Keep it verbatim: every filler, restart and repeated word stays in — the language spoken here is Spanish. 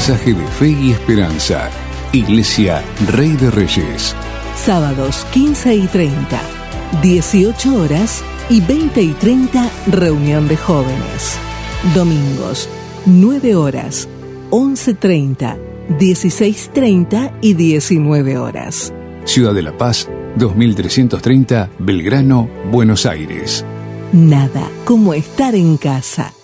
mensaje de fe y esperanza. Iglesia Rey de Reyes. Sábados quince y treinta, dieciocho horas y veinte y treinta, reunión de jóvenes. Domingos, nueve horas, once treinta, dieciséis treinta y diecinueve horas. Ciudad de La Paz, dos mil trescientos treinta, Belgrano, Buenos Aires. Nada como estar en casa.